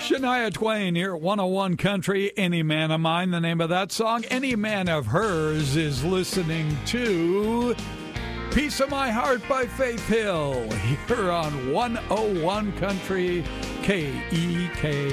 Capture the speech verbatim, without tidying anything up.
Shania Twain here at one oh one Country. Any Man of Mine, the name of that song. Any Man of Hers is listening to Piece of My Heart by Faith Hill here on one oh one Country K E K.